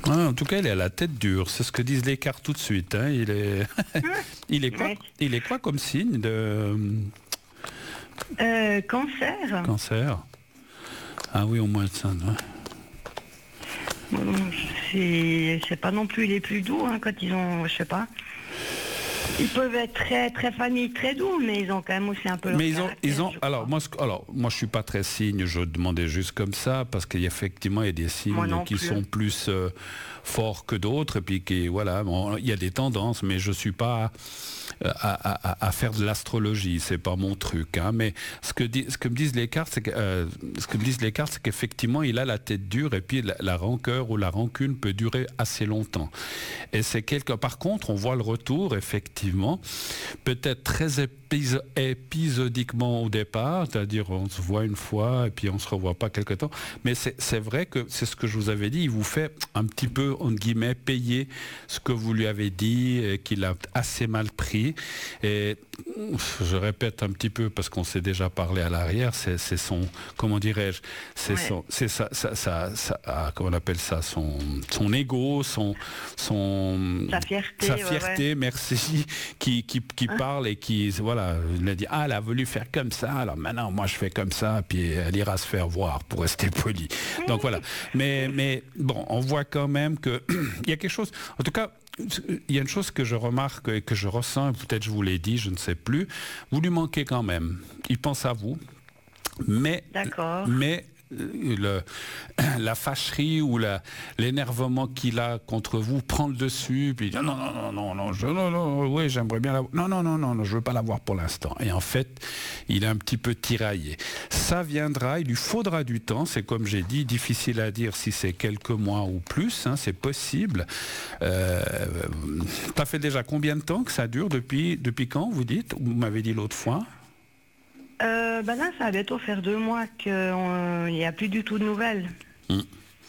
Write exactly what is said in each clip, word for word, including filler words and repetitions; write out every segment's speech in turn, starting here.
Ah, en tout cas, il est à la tête dure. C'est ce que disent les cartes tout de suite. Hein. Il est, il est quoi Ouais. Il est quoi comme signe de Euh, cancer. cancer? Ah oui, au moins ça. Ouais. Bon, C'est c'est pas non plus les plus doux hein, quand ils ont, je sais pas. Ils peuvent être très très famille, très doux, mais ils ont quand même aussi un peu leur Mais ils ont, caractère, ils ont. je Alors crois. moi, ce- alors moi, je suis pas très signe. Je demandais juste comme ça parce qu'effectivement, il y a des signes Moi non qui plus. sont plus euh, forts que d'autres, et puis qui, voilà, bon, il y a des tendances, mais je suis pas euh, à, à- à faire de l'astrologie. C'est pas mon truc. Hein. Mais ce que, dit- ce que me disent les cartes, c'est que, euh, ce que me disent les cartes, c'est qu'effectivement, il a la tête dure, et puis la, la rancœur ou la rancune peut durer assez longtemps. Et c'est quelque. Par contre, on voit le retour, effectivement, peut-être très épis- épisodiquement au départ, c'est-à-dire on se voit une fois et puis on se revoit pas quelque temps. Mais c'est c'est vrai que c'est ce que je vous avais dit, il vous fait un petit peu, entre guillemets, payer ce que vous lui avez dit et qu'il a assez mal pris. Et je répète un petit peu parce qu'on s'est déjà parlé à l'arrière, c'est c'est son, comment dirais-je, c'est Ouais. son, c'est ça, ça, ça, ça- ah, comment on appelle ça, son, son ego, son, son, Sa fierté, sa ouais, fierté, merci, qui, qui, qui parle et qui, voilà, il a dit, ah, elle a voulu faire comme ça, alors maintenant, moi, je fais comme ça, puis elle ira se faire voir, pour rester poli. Donc voilà. Mais, mais bon, on voit quand même que il y a quelque chose, en tout cas, il y a une chose que je remarque et que je ressens, peut-être je vous l'ai dit, je ne sais plus, vous lui manquez quand même. Il pense à vous, mais, D'accord. mais euh, le, la fâcherie ou la- l'énervement qu'il a contre vous prend le dessus, puis il dit non, non, non, non, non, je, non, non, oui, j'aimerais bien la voir. Non, non, non, non, non, je veux pas la voir pour l'instant. Et en fait, il est un petit peu tiraillé. Ça viendra, il lui faudra du temps, c'est comme j'ai dit, difficile à dire si c'est quelques mois ou plus, hein, c'est possible. Euh, ça fait déjà combien de temps que ça dure? Depuis, depuis quand, vous dites? Vous m'avez dit l'autre fois. Euh, ben là, ça va bientôt faire deux mois qu'il n'y a plus du tout de nouvelles. Mm.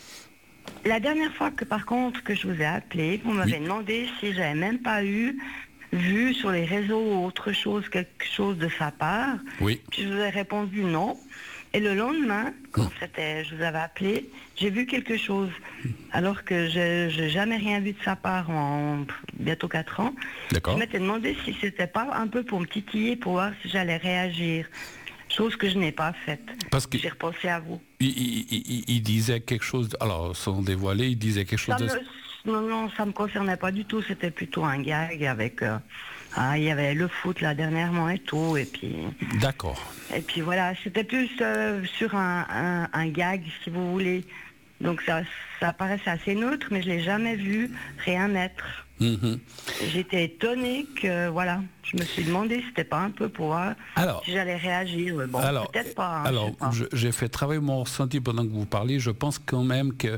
La dernière fois que, par contre, que je vous ai appelé, vous m'avez Oui. demandé si j'avais même pas eu vu sur les réseaux ou autre chose, quelque chose de sa part. Oui. Puis je vous ai répondu non. Et le lendemain, quand c'était, je vous avais appelé, j'ai vu quelque chose. Alors que je n'ai jamais rien vu de sa part en pff, bientôt quatre ans. D'accord. Je m'étais demandé si c'était pas un peu pour me titiller, pour voir si j'allais réagir. Chose que je n'ai pas faite. Parce que J'ai repensé à vous. il, il- il- il disait quelque chose, de- alors sans dévoiler, il disait quelque chose Ça de... me- non, non, ça me concernait pas du tout. C'était plutôt un gag avec... euh, ah, il y avait le foot là dernièrement et tout. Et puis, D'accord. et puis voilà, c'était plus euh, sur un, un- un gag, si vous voulez. Donc ça, ça paraissait assez neutre, mais je l'ai jamais vu rien mettre. Mhm. J'étais étonnée que, voilà, je me suis demandé si c'était pas un peu pour voir Alors, si j'allais réagir. Mais bon, alors, peut-être pas. hein, je alors sais pas. je- j'ai fait travailler mon ressenti pendant que vous parliez. Je pense quand même que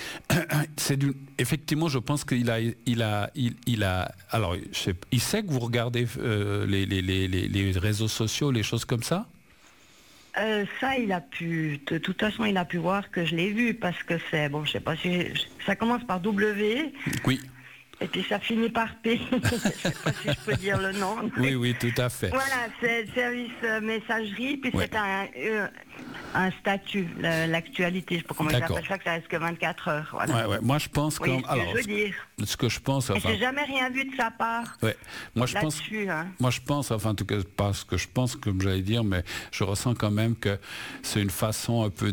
c'est d'une. Effectivement, je pense qu'il a, il a, il, il a. Alors, je sais- il sait que vous regardez euh, les, les, les, les- les réseaux sociaux, les choses comme ça. Euh, ça, il a pu, de toute façon, il a pu voir que je l'ai vu parce que c'est, bon, je sais pas si, ça commence par W Oui, et puis ça finit par P. Je sais pas si je peux dire le nom. oui, oui, tout à fait. Voilà, c'est service euh, messagerie, puis Ouais. c'est un, euh, un statut, la- l'actualité, je sais pas comment ils D'accord. appellent ça, que ça reste que vingt-quatre heures. Voilà. Ouais, ouais. Moi, je pense Oui, que. ce que Alors, je veux dire. ce que je pense, Et enfin. j'ai jamais rien vu de sa part Ouais. Moi, je pense. là-dessus. Hein. Moi, je pense, enfin, en tout cas, pas ce que je pense, comme j'allais dire, mais je ressens quand même que c'est une façon un peu